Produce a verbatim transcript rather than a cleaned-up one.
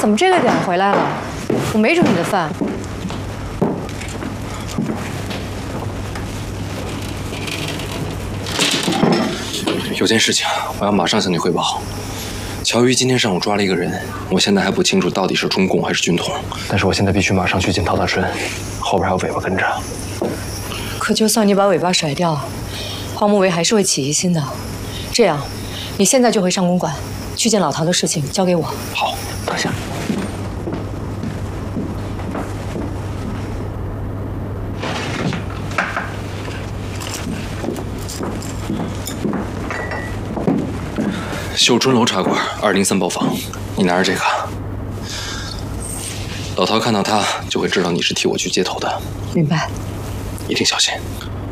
怎么这个点回来了？我没煮你的饭。 有件事情我要马上向你汇报。乔玉今天上午抓了一个人，我现在还不清楚到底是中共还是军统，但是我现在必须马上去见陶大春，后边还有尾巴跟着。 可就算你把尾巴甩掉，黄慕维还是会起疑心的。这样，你现在就回上公馆，去见老陶的事情交给我。 好，等下。秀春楼茶馆二零三包房，你拿着这个。老陶看到他就会知道你是替我去接头的。 明白。 一定小心。